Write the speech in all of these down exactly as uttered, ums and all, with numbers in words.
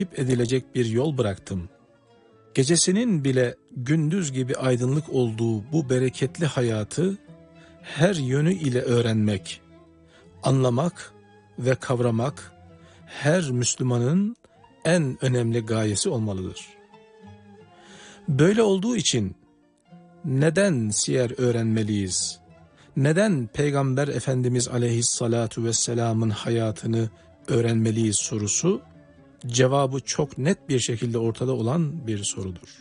edilecek bir yol bıraktım. Gecesinin bile gündüz gibi aydınlık olduğu bu bereketli hayatı her yönü ile öğrenmek, anlamak ve kavramak her Müslümanın en önemli gayesi olmalıdır. Böyle olduğu için neden siyer öğrenmeliyiz? Neden Peygamber Efendimiz Aleyhissalatu vesselam'ın hayatını öğrenmeliyiz sorusu, cevabı çok net bir şekilde ortada olan bir sorudur.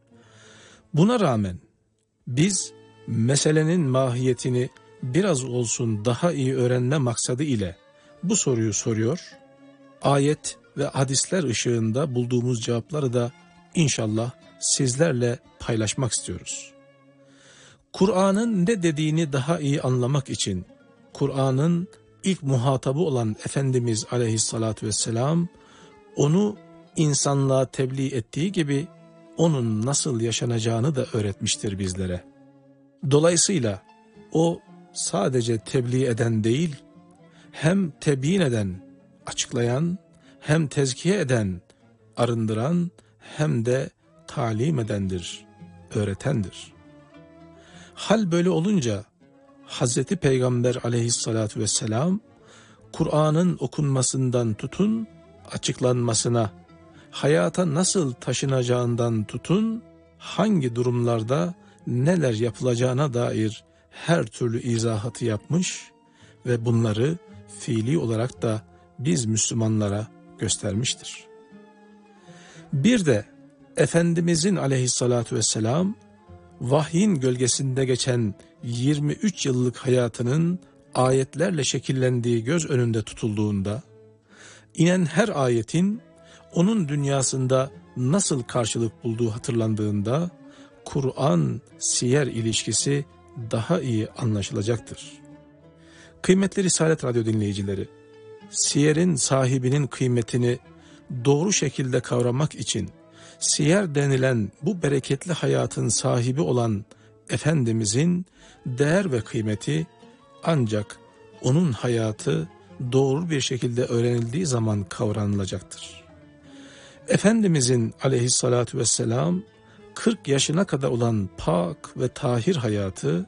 Buna rağmen biz meselenin mahiyetini biraz olsun daha iyi öğrenme maksadı ile bu soruyu soruyor, ayet ve hadisler ışığında bulduğumuz cevapları da inşallah sizlerle paylaşmak istiyoruz. Kur'an'ın ne dediğini daha iyi anlamak için, Kur'an'ın ilk muhatabı olan Efendimiz Aleyhissalatü vesselam, onu insanlığa tebliğ ettiği gibi onun nasıl yaşanacağını da öğretmiştir bizlere. Dolayısıyla o sadece tebliğ eden değil, hem tebyin eden, açıklayan, hem tezkiye eden, arındıran, hem de talim edendir, öğretendir. Hal böyle olunca Hazreti Peygamber Aleyhissalatü vesselam, Kur'an'ın okunmasından tutun, açıklanmasına, hayata nasıl taşınacağından tutun, hangi durumlarda neler yapılacağına dair her türlü izahatı yapmış ve bunları fiili olarak da biz Müslümanlara göstermiştir. Bir de Efendimizin Aleyhissalatü vesselam, vahyin gölgesinde geçen yirmi üç yıllık hayatının ayetlerle şekillendiği göz önünde tutulduğunda, inen her ayetin onun dünyasında nasıl karşılık bulduğu hatırlandığında, Kur'an-siyer ilişkisi daha iyi anlaşılacaktır. Kıymetli Risalet Radyo dinleyicileri, siyerin sahibinin kıymetini doğru şekilde kavramak için, siyer denilen bu bereketli hayatın sahibi olan Efendimizin değer ve kıymeti ancak onun hayatı doğru bir şekilde öğrenildiği zaman kavranılacaktır. Efendimizin aleyhissalatü vesselam kırk yaşına kadar olan pak ve tahir hayatı,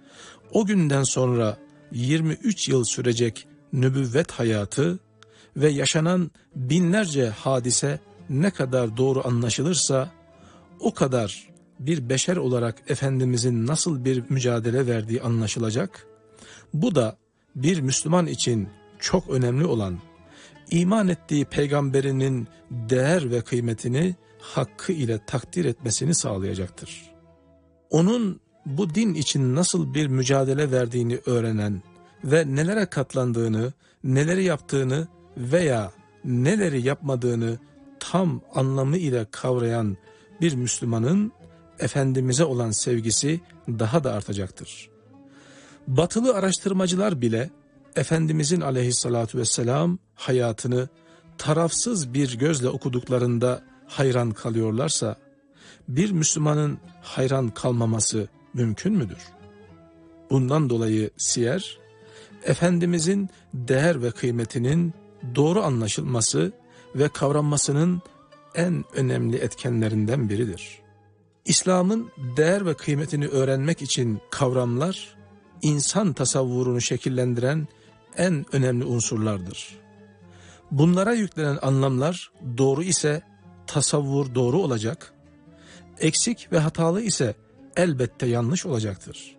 o günden sonra yirmi üç yıl sürecek nübüvvet hayatı ve yaşanan binlerce hadise ne kadar doğru anlaşılırsa o kadar bir beşer olarak Efendimizin nasıl bir mücadele verdiği anlaşılacak. Bu da bir Müslüman için çok önemli olan, iman ettiği peygamberinin değer ve kıymetini hakkı ile takdir etmesini sağlayacaktır. Onun bu din için nasıl bir mücadele verdiğini öğrenen ve nelere katlandığını, neleri yaptığını veya neleri yapmadığını tam anlamı ile kavrayan bir Müslümanın Efendimiz'e olan sevgisi daha da artacaktır. Batılı araştırmacılar bile Efendimizin aleyhissalatu vesselam hayatını tarafsız bir gözle okuduklarında hayran kalıyorlarsa, bir Müslümanın hayran kalmaması mümkün müdür? Bundan dolayı siyer, Efendimizin değer ve kıymetinin doğru anlaşılması ve kavranmasının en önemli etkenlerinden biridir. İslam'ın değer ve kıymetini öğrenmek için kavramlar, insan tasavvurunu şekillendiren en önemli unsurlardır. Bunlara yüklenen anlamlar doğru ise tasavvur doğru olacak, eksik ve hatalı ise elbette yanlış olacaktır.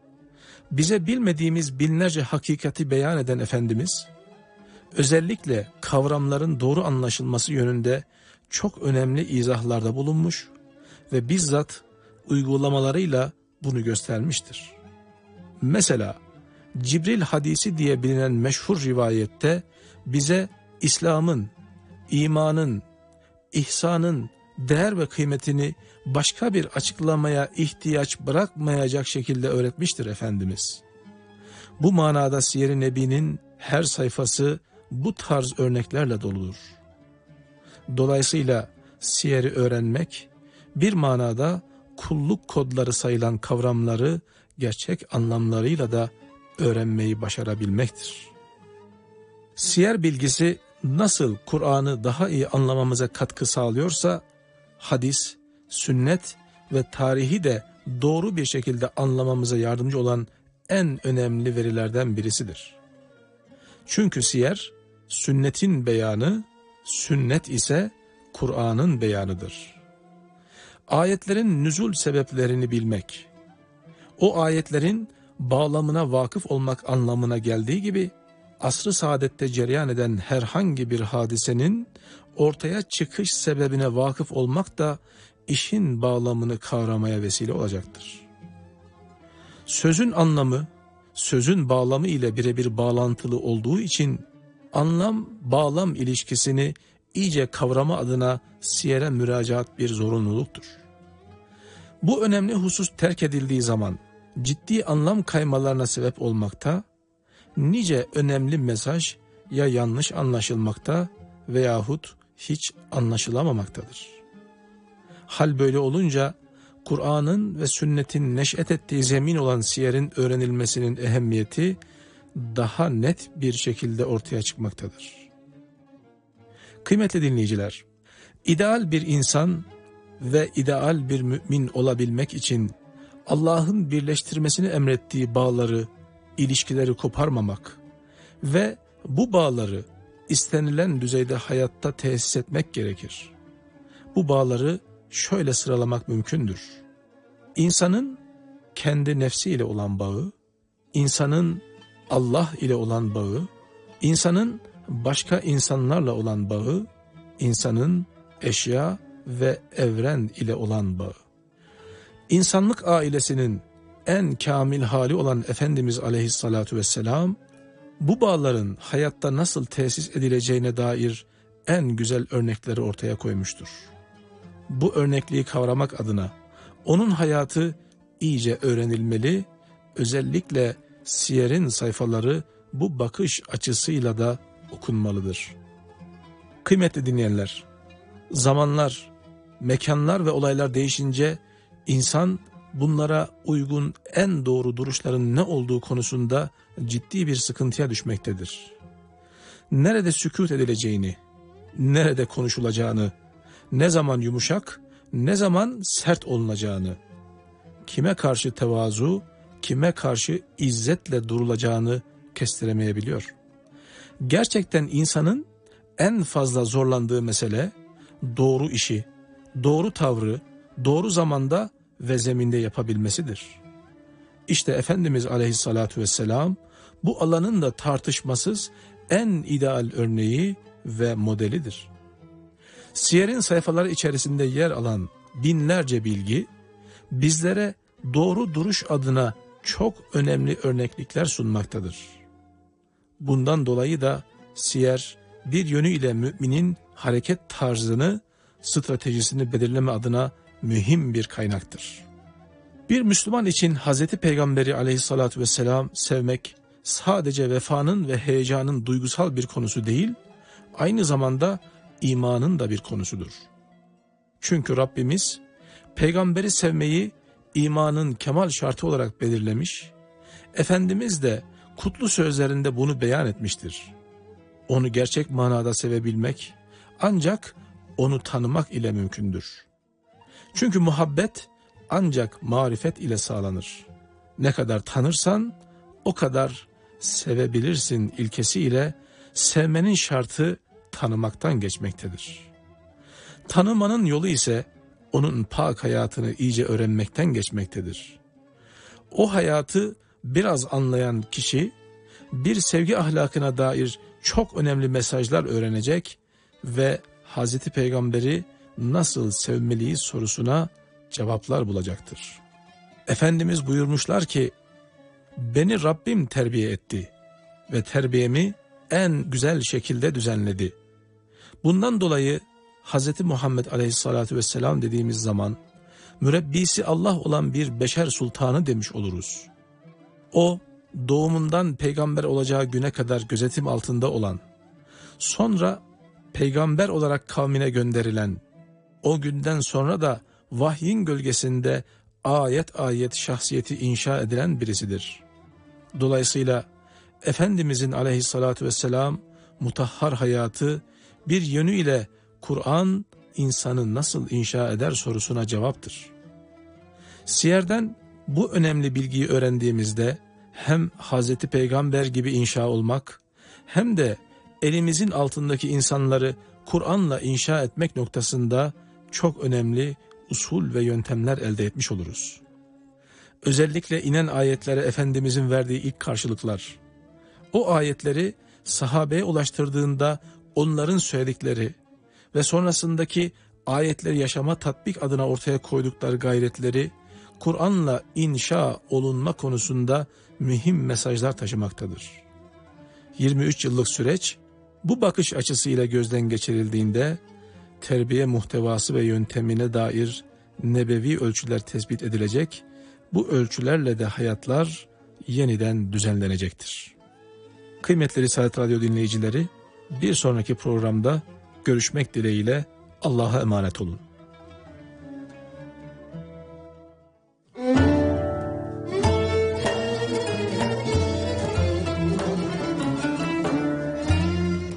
Bize bilmediğimiz binlerce hakikati beyan eden Efendimiz, özellikle kavramların doğru anlaşılması yönünde çok önemli izahlarda bulunmuş ve bizzat uygulamalarıyla bunu göstermiştir. Mesela Cibril hadisi diye bilinen meşhur rivayette bize İslam'ın, imanın, ihsanın değer ve kıymetini başka bir açıklamaya ihtiyaç bırakmayacak şekilde öğretmiştir Efendimiz. Bu manada Siyer-i Nebi'nin her sayfası bu tarz örneklerle doludur. Dolayısıyla siyeri öğrenmek bir manada kulluk kodları sayılan kavramları gerçek anlamlarıyla da öğrenmeyi başarabilmektir. Siyer bilgisi nasıl Kur'an'ı daha iyi anlamamıza katkı sağlıyorsa, hadis, sünnet ve tarihi de doğru bir şekilde anlamamıza yardımcı olan en önemli verilerden birisidir. Çünkü siyer, sünnetin beyanı, sünnet ise Kur'an'ın beyanıdır. Ayetlerin nüzul sebeplerini bilmek, o ayetlerin bağlamına vakıf olmak anlamına geldiği gibi, asr-ı saadette cereyan eden herhangi bir hadisenin ortaya çıkış sebebine vakıf olmak da işin bağlamını kavramaya vesile olacaktır. Sözün anlamı, sözün bağlamı ile birebir bağlantılı olduğu için anlam-bağlam ilişkisini iyice kavrama adına siyere müracaat bir zorunluluktur. Bu önemli husus terk edildiği zaman ciddi anlam kaymalarına sebep olmakta, nice önemli mesaj ya yanlış anlaşılmakta veyahut hiç anlaşılamamaktadır. Hal böyle olunca Kur'an'ın ve sünnetin neş'et ettiği zemin olan siyerin öğrenilmesinin ehemmiyeti daha net bir şekilde ortaya çıkmaktadır. Kıymetli dinleyiciler, ideal bir insan ve ideal bir mümin olabilmek için Allah'ın birleştirmesini emrettiği bağları, ilişkileri koparmamak ve bu bağları istenilen düzeyde hayatta tesis etmek gerekir. Bu bağları şöyle sıralamak mümkündür. İnsanın kendi nefsiyle olan bağı, insanın Allah ile olan bağı, insanın başka insanlarla olan bağı, insanın eşya ve evren ile olan bağı. İnsanlık ailesinin en kamil hali olan Efendimiz Aleyhissalatu vesselam, bu bağların hayatta nasıl tesis edileceğine dair en güzel örnekleri ortaya koymuştur. Bu örnekliği kavramak adına onun hayatı iyice öğrenilmeli, özellikle siyerin sayfaları bu bakış açısıyla da okunmalıdır. Kıymetli dinleyenler, zamanlar, mekanlar ve olaylar değişince insan bunlara uygun en doğru duruşların ne olduğu konusunda ciddi bir sıkıntıya düşmektedir. Nerede sükût edileceğini, nerede konuşulacağını, ne zaman yumuşak, ne zaman sert olunacağını, kime karşı tevazu, kime karşı izzetle durulacağını kestiremeyebiliyor. Gerçekten insanın en fazla zorlandığı mesele doğru işi, doğru tavrı, doğru zamanda ve zeminde yapabilmesidir. İşte Efendimiz Aleyhissalatu vesselam bu alanın da tartışmasız en ideal örneği ve modelidir. Siyerin sayfaları içerisinde yer alan binlerce bilgi bizlere doğru duruş adına çok önemli örneklikler sunmaktadır. Bundan dolayı da siyer bir yönüyle müminin hareket tarzını, stratejisini belirleme adına mühim bir kaynaktır. Bir Müslüman için Hazreti Peygamberi Aleyhissalatu vesselam sevmek sadece vefanın ve heyecanın duygusal bir konusu değil, aynı zamanda imanın da bir konusudur. Çünkü Rabbimiz peygamberi sevmeyi imanın kemal şartı olarak belirlemiş, Efendimiz de kutlu sözlerinde bunu beyan etmiştir. Onu gerçek manada sevebilmek ancak onu tanımak ile mümkündür. Çünkü muhabbet ancak marifet ile sağlanır. Ne kadar tanırsan o kadar sevebilirsin ilkesiyle sevmenin şartı tanımaktan geçmektedir. Tanımanın yolu ise onun pak hayatını iyice öğrenmekten geçmektedir. O hayatı biraz anlayan kişi bir sevgi ahlakına dair çok önemli mesajlar öğrenecek ve Hazreti Peygamberi nasıl sevmeliyiz sorusuna cevaplar bulacaktır. Efendimiz buyurmuşlar ki, beni Rabbim terbiye etti ve terbiyemi en güzel şekilde düzenledi. Bundan dolayı Hz. Muhammed Aleyhisselatü Vesselam dediğimiz zaman mürebbisi Allah olan bir beşer sultanı demiş oluruz. O doğumundan peygamber olacağı güne kadar gözetim altında olan, sonra peygamber olarak kavmine gönderilen, o günden sonra da vahyin gölgesinde ayet ayet şahsiyeti inşa edilen birisidir. Dolayısıyla Efendimizin aleyhissalatü vesselam mutahhar hayatı bir yönüyle Kur'an insanı nasıl inşa eder sorusuna cevaptır. Siyerden bu önemli bilgiyi öğrendiğimizde hem Hazreti Peygamber gibi inşa olmak hem de elimizin altındaki insanları Kur'an'la inşa etmek noktasında çok önemli usul ve yöntemler elde etmiş oluruz. Özellikle inen ayetlere Efendimizin verdiği ilk karşılıklar, o ayetleri sahabeye ulaştırdığında onların söyledikleri ve sonrasındaki ayetleri yaşama tatbik adına ortaya koydukları gayretleri, Kur'an'la inşa olunma konusunda mühim mesajlar taşımaktadır. yirmi üç yıllık süreç bu bakış açısıyla gözden geçirildiğinde terbiye muhtevası ve yöntemine dair nebevi ölçüler tespit edilecek, bu ölçülerle de hayatlar yeniden düzenlenecektir. Kıymetli Risalet Radyo dinleyicileri, bir sonraki programda görüşmek dileğiyle Allah'a emanet olun.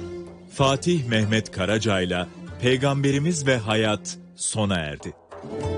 Fatih Mehmet Karaca'yla Peygamberimiz ve Hayat sona erdi.